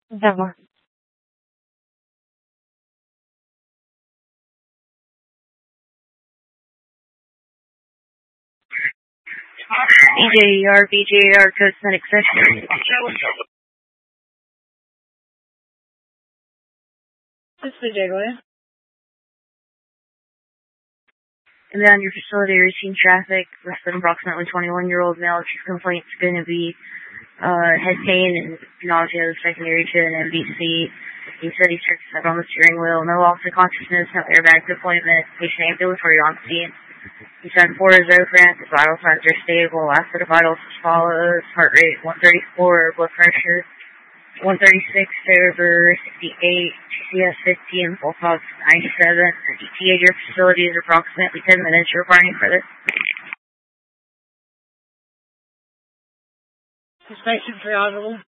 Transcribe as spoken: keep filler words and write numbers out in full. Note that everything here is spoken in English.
Never. E J E R, B J E R, code Senate extension. This is B J, go ahead. And then on your facility, routine traffic with an approximately twenty-one-year-old male. Chief complaint is going to be uh, head pain and nausea secondary to an M V C. He said he checked his head on the steering wheel. No loss of consciousness, no airbag deployment. Patient ambulatory on scene. He's had four Zofran. His vital signs are stable. Last set of vitals as follows. Heart rate one thirty-four. Blood pressure one thirty-six over sixty-eight. G C S fifty and full pulse ninety-seven. The E T A at your facility is approximately ten minutes. You're requiring further. This patient's audible.